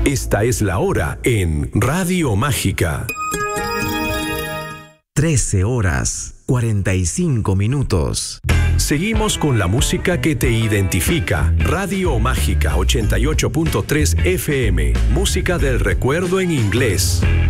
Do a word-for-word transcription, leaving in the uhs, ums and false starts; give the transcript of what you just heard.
Esta es la hora en Radio Mágica. trece horas, cuarenta y cinco minutos. Seguimos con la música que te identifica. Radio Mágica ochenta y ocho punto tres F M. Música del recuerdo en inglés.